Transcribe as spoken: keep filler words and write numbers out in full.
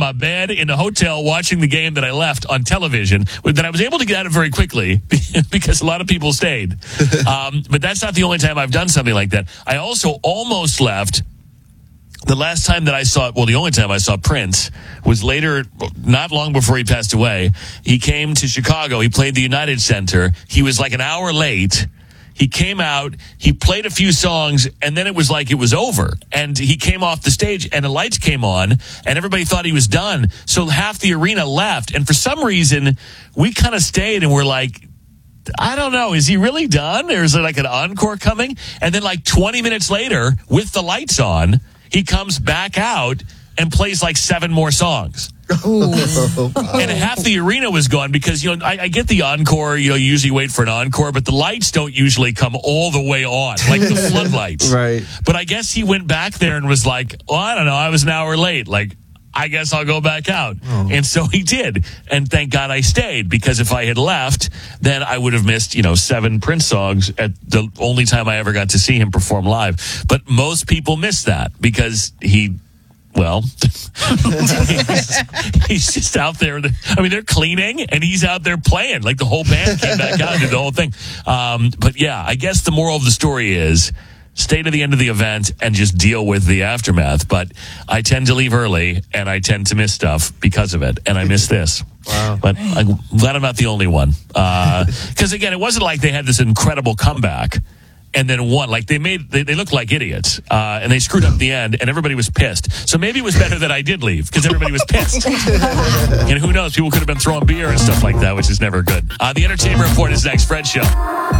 my bed in the hotel watching the game that I left on television, that I was able to get out of very quickly because a lot of people stayed. Um, but that's not the only time I've done something like that. I also almost left. The last time that I saw, well, the only time I saw Prince was later, not long before he passed away. He came to Chicago. He played the United Center. He was like an hour late. He came out, he played a few songs, and then it was like it was over. And he came off the stage, and the lights came on, and everybody thought he was done. So half the arena left. And for some reason, we kind of stayed, and we're like, I don't know, is he really done? Or is there like an encore coming? And then like twenty minutes later, with the lights on, he comes back out and plays like seven more songs. Oh, wow. And half the arena was gone because, you know, I, I get the encore, you know, you usually wait for an encore, but the lights don't usually come all the way on, like the floodlights. Right. But I guess he went back there and was like, well, I don't know, I was an hour late. Like, I guess I'll go back out. Oh. And so he did. And thank God I stayed, because if I had left, then I would have missed, you know, seven Prince songs at the only time I ever got to see him perform live. But most people miss that because he, well, he's, he's just out there. I mean, they're cleaning and he's out there playing. Like the whole band came back out and did the whole thing. Um, but yeah, I guess the moral of the story is, stay to the end of the event and just deal with the aftermath. But I tend to leave early, and I tend to miss stuff because of it, and I miss this. Wow. But I'm glad I'm not the only one. Because, uh, again, it wasn't like they had this incredible comeback and then won. Like, they made they, they looked like idiots, uh, and they screwed up the end, and everybody was pissed. So maybe it was better that I did leave, because everybody was pissed. And who knows, people could have been throwing beer and stuff like that, which is never good. Uh, the Entertainment Report is next. Fred Show.